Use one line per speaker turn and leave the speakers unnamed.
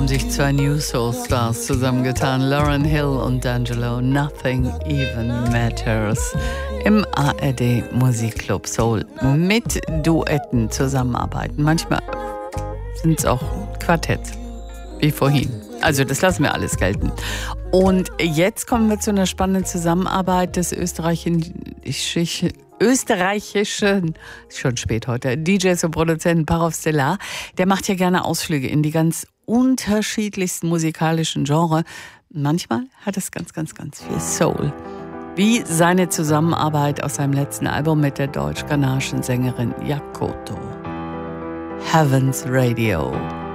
sich zwei New Soul Stars zusammengetan, Lauryn Hill und D'Angelo. Nothing Even Matters. Im ARD Musikclub Soul mit Duetten zusammenarbeiten. Manchmal sind es auch Quartett, wie vorhin. Also das lassen wir alles gelten. Und jetzt kommen wir zu einer spannenden Zusammenarbeit des österreichischen, schon spät heute, DJs und Produzenten Parov Stellar. Der macht ja gerne Ausflüge in die ganz unterschiedlichsten musikalischen Genres. Manchmal hat es ganz, ganz, ganz viel Soul. Wie seine Zusammenarbeit aus seinem letzten Album mit der deutsch-ghanaischen Sängerin Yakoto. Heaven's Radio.